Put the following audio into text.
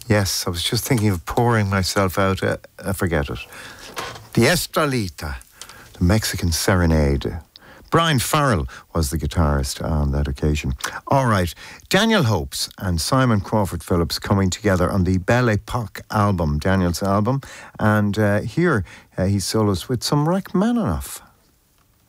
Yes, I was just thinking of pouring myself out. Forget it. The Estralita, the Mexican Serenade. Brian Farrell was the guitarist on that occasion. All right, Daniel Hopes and Simon Crawford Phillips coming together on the Belle Epoque album, Daniel's album. And here he solos with some Rachmaninoff.